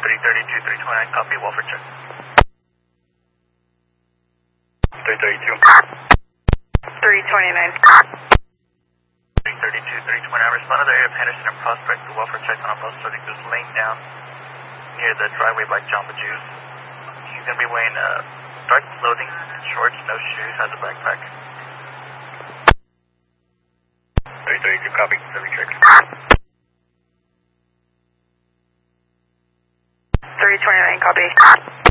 332, 329, copy, welfare check. 332. 329. 332, 329, respond to the area of Henderson and Prospect, the welfare check on a bus subject is laying down near the driveway by Jamba Juice. He's going to be wearing dark clothing, shorts, no shoes, has a backpack. 332, copy, every check. 329, copy.